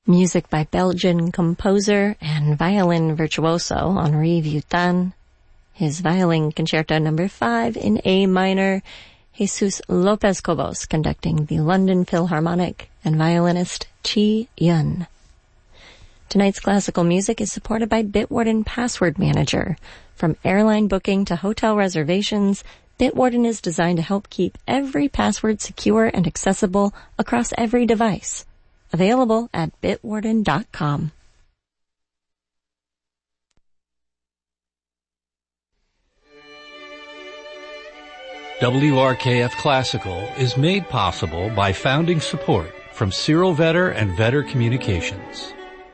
Music by Belgian composer and violin virtuoso Henri Vuitton. His violin concerto number 5 in A minor. Jesus Lopez Cobos conducting the London Philharmonic and violinist Chi Yun. Tonight's classical music is supported by Bitwarden Password Manager. From airline booking to hotel reservations, Bitwarden is designed to help keep every password secure and accessible across every device. Available at bitwarden.com. WRKF Classical is made possible by founding support from Cyril Vetter and Vetter Communications.